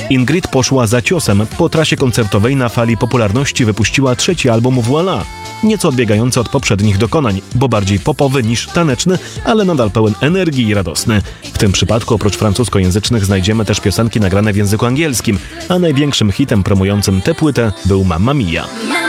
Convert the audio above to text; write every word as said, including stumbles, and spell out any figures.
Ingrid poszła za ciosem. Po trasie koncertowej na fali popularności wypuściła trzeci album Voila. Nieco odbiegający od poprzednich dokonań, bo bardziej popowy niż taneczny, ale nadal pełen energii i radosny. W tym przypadku oprócz francuskojęzycznych znajdziemy też piosenki nagrane w języku angielskim, a największym hitem promującym tę płytę był Mamma Mia.